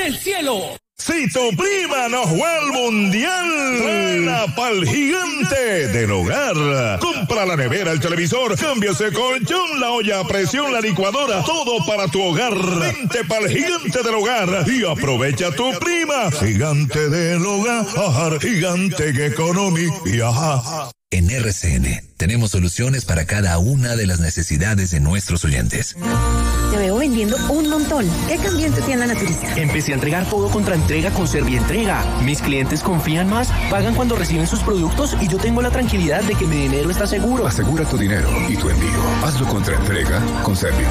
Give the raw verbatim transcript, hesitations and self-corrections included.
del cielo. Si tu prima no fue al mundial, trena pa'l gigante del hogar. Compra la nevera, el televisor, cámbiase colchón, la olla a presión, la licuadora, todo para tu hogar. Vente pa'l gigante del hogar y aprovecha tu prima. Gigante del hogar, gigante económica. En R C N tenemos soluciones para cada una de las necesidades de nuestros oyentes. Te veo vendiendo un montón. ¿Qué cambio en tu tienda naturista? Empecé a entregar todo contra entrega con Servientrega. Mis clientes confían más, pagan cuando reciben sus productos y yo tengo la tranquilidad de que mi dinero está seguro. Asegura tu dinero y tu envío. Hazlo contra entrega con Servientrega.